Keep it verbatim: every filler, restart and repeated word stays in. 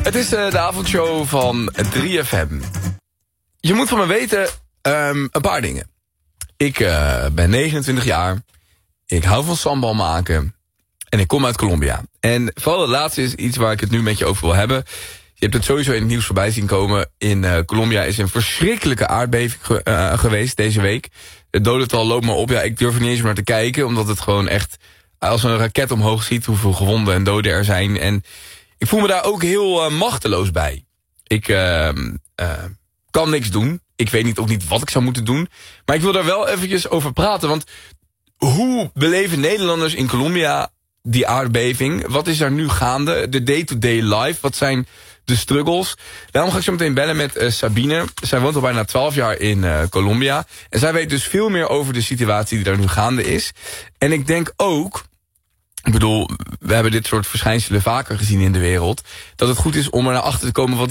Het is uh, de avondshow van drie F M. Je moet van me weten um, een paar dingen. Ik uh, ben negenentwintig jaar. Ik hou van sambal maken. En ik kom uit Colombia. En vooral het laatste is iets waar ik het nu met je over wil hebben. Je hebt het sowieso in het nieuws voorbij zien komen. In uh, Colombia is een verschrikkelijke aardbeving ge uh, geweest deze week. Het dodental loopt maar op. Ja, ik durf er niet eens meer naar te kijken. Omdat het gewoon echt als een raket omhoog schiet. Hoeveel gewonden en doden er zijn. En ik voel me daar ook heel uh, machteloos bij. Ik uh, uh, kan niks doen. Ik weet niet, ook niet wat ik zou moeten doen. Maar ik wil daar wel eventjes over praten. Want hoe beleven Nederlanders in Colombia die aardbeving? Wat is er nu gaande? De day-to-day life? Wat zijn de struggles? Daarom ga ik zo meteen bellen met uh, Sabine. Zij woont al bijna twaalf jaar in uh, Colombia. En zij weet dus veel meer over de situatie die daar nu gaande is. En ik denk ook, ik bedoel, we hebben dit soort verschijnselen vaker gezien in de wereld, dat het goed is om er naar achter te komen wat